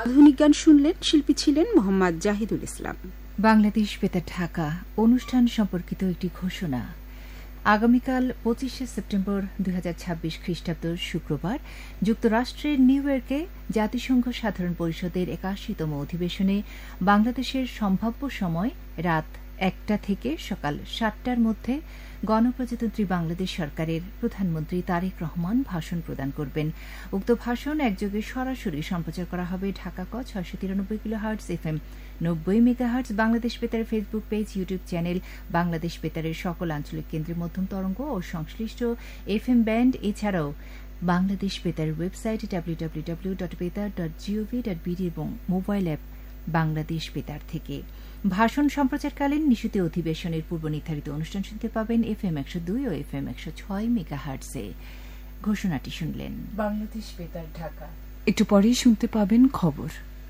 আধুনিক গান শুনলেন। শিল্পী ছিলেন মোহাম্মদ জাহিদুল ইসলাম। বাংলাদেশ বেতার ঢাকা অনুষ্ঠান সম্পর্কিত একটি ঘোষণা। আগামীকাল 25শে সেপ্টেম্বর 2026 খ্রিস্টাব্দ শুক্রবার যুক্তরাষ্ট্রের নিউ ইয়র্কে জাতিসংঘ সাধারণ পরিষদের 81তম অধিবেশনে বাংলাদেশের সম্ভাব্য সময় রাত 1টা থেকে সকাল 7টার মধ্যে গণপ্রজাতন্ত্রী বাংলাদেশ সরকারের প্রধানমন্ত্রী তারেক রহমান ভাষণ প্রদান করবেন। উক্ত ভাষণ একযোগে সরাসরি সম্প্রচার করা হবে ঢাকা ক 693 kilohertz FM 90 megahertz Bangladesh বেতারের Facebook page, YouTube channel, Bangladesh বেতারের সকল আঞ্চলিক কেন্দ্রের মধ্যম তরঙ্গ ও সংশ্লিষ্ট FM ব্যান্ড, এছাড়াও বাংলাদেশ বেতারের ওয়েবসাইট www.betar.gov.bd এবং মোবাইল অ্যাপ বাংলাদেশ বেতার থেকে। ভাষণ সম্প্রচারকালীন নিশুতি অধিবেশনের পূর্ব নির্ধারিত অনুষ্ঠান শুনতে পাবেন FM 102 ও FM 106 মেগাহার্টজে। ঘোষণাটি শুনলেন। বাংলাদেশ বেতার ঢাকা। একটু পরেই শুনতে পাবেন খবর।